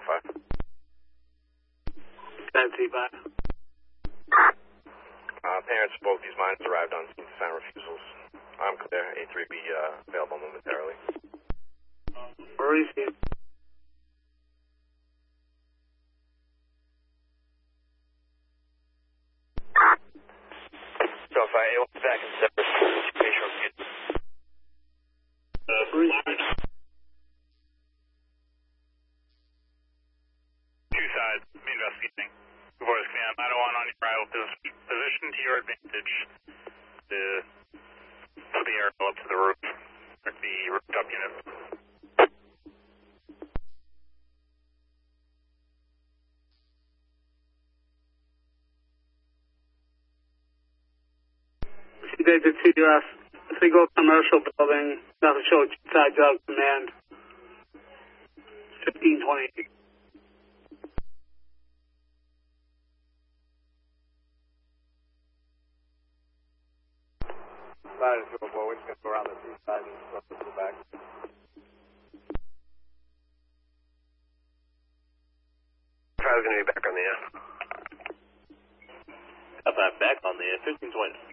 5. That's C5. Parents of both these minors arrived on scene to sign refusals. I'm clear. A3B available momentarily. Where is he? So if I went back and separate patient review. Where is he? Two sides, investigating. Voice command, 901 on your arrival position to your advantage. Put the aerial up to the roof. Check the rooftop unit. Data TUS, single commercial building, nothing show sides of command. 1528. Side is doable. We're just going to go around the 2 sides and flip to the back. Trial's going to be back on the air. Up back on the air, 1520.